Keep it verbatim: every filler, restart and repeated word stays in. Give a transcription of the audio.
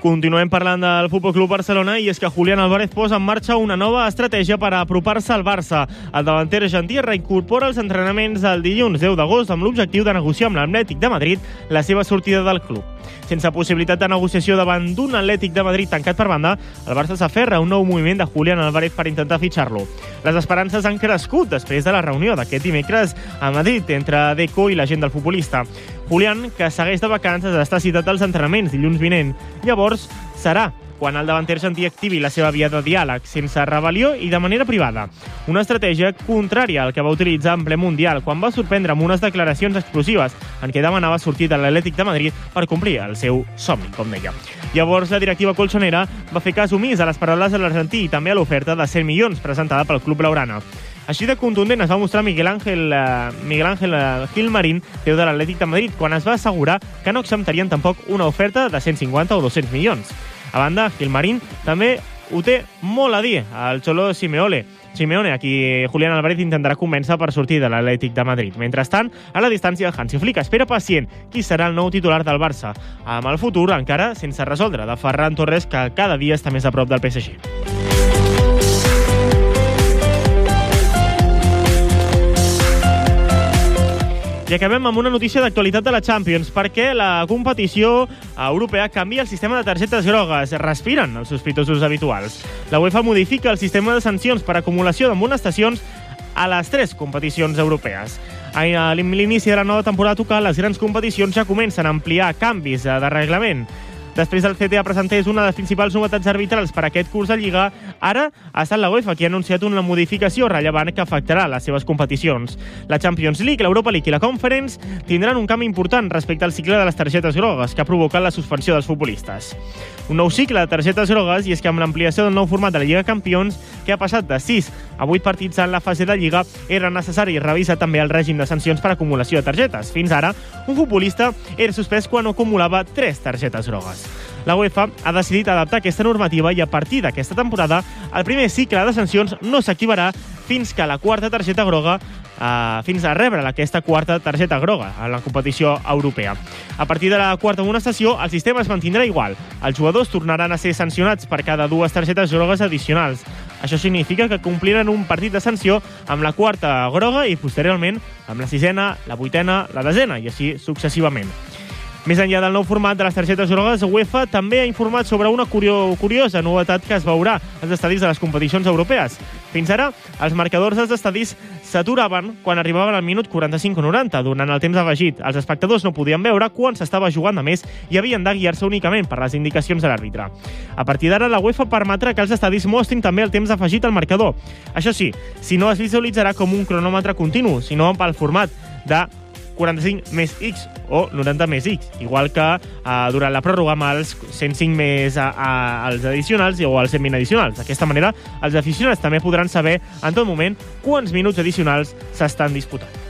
Continuem parlant del Futbol Club Barcelona i és que Julián Álvarez posa en marxa una nova estratègia per apropar-se al Barça. El davanter argentí reincorpora els entrenaments el dilluns deu d'agost amb l'objectiu de negociar amb l'Atlètic de Madrid la seva sortida del club. Sense possibilitat de negociació davant d'un Atlètic de Madrid tancat per banda, el Barça s'aferra a un nou moviment de Julián Álvarez per intentar fitxar-lo. Les esperances han crescut després de la reunió d'aquest dimecres a Madrid entre Deco i l'agent del futbolista. Julián, que segueix de vacances, està citat als entrenaments dilluns vinent. Llavors, serà quan el davanter argentí activi la seva via de diàleg, sense rebel·lió i de manera privada. Una estratègia contrària al que va utilitzar en ple Mundial, quan va sorprendre amb unes declaracions explosives en què demanava sortir de l'Atlètic de Madrid per complir el seu somni, com deia. Llavors, la directiva colchonera va fer cas omís a les paraules de l'argentí i també a l'oferta de cent milions presentada pel club blaugrana. Així de contundent es va mostrar Miguel Ángel, uh, Miguel Ángel uh, Gilmarín, teu de l'Atlètic de Madrid, quan es va assegurar que no acceptarien tampoc una oferta de cent cinquanta o dos-cents milions. A banda, Gilmarín també ho té molt a dir al Cholo Simeone, Simeone, a qui Julián Álvarez intentarà convèncer per sortir de l'Atlètic de Madrid. Mentrestant, a la distància, Hansi Flick espera pacient qui serà el nou titular del Barça, amb el futur encara sense resoldre de Ferran Torres, que cada dia està més a prop del P S G. I acabem amb una notícia d'actualitat de la Champions, perquè la competició europea canvia el sistema de targetes grogues. Respiren els sospitosos habituals. La UEFA modifica el sistema de sancions per acumulació d'amonestacions a les tres competicions europees. A l'inici de la nova temporada tocal, les grans competicions ja comencen a ampliar canvis de reglament. Després del C T A presentés una de les principals novetats arbitrals per a aquest curs de Lliga, ara ha estat la UEFA qui ha anunciat una modificació rellevant que afectarà les seves competicions. La Champions League, l'Europa League i la Conference tindran un canvi important respecte al cicle de les targetes grogues que ha provocat la suspensió dels futbolistes. Un nou cicle de targetes grogues, i és que amb l'ampliació del nou format de la Lliga Campions, que ha passat de sis a vuit partits en la fase de Lliga, era necessari revisar també el règim de sancions per acumulació de targetes. Fins ara, un futbolista era suspès quan acumulava tres targetes grogues. La UEFA ha decidit adaptar aquesta normativa i a partir d'aquesta temporada el primer cicle de sancions no s'activarà fins que la quarta targeta groga Uh, fins a rebre aquesta quarta targeta groga a la competició europea. A partir de la quarta amonestació, el sistema es mantindrà igual. Els jugadors tornaran a ser sancionats per cada dues targetes grogues addicionals. Això significa que compliran un partit de sanció amb la quarta groga i posteriorment amb la sisena, la vuitena, la desena i així successivament. Més enllà del nou format de les targetes grogues, UEFA també ha informat sobre una curio, curiosa novetat que es veurà als estadis de les competicions europees. Fins ara, els marcadors dels estadis s'aturaven quan arribaven al minut quaranta-cinc o noranta, durant el temps afegit. Els espectadors no podien veure quan s'estava jugant a més i havien de guiar-se únicament per les indicacions de l'àrbitre. A partir d'ara, la UEFA permetrà que els estadis mostrin també el temps afegit al marcador. Això sí, si no es visualitzarà com un cronòmetre continu, sinó pel format de quaranta-cinc més X o noranta més X, igual que eh, durant la pròrroga amb els cent cinc més a, a, els addicionals o els cent vint addicionals. D'aquesta manera, els aficionats també podran saber en tot moment quants minuts addicionals s'estan disputant.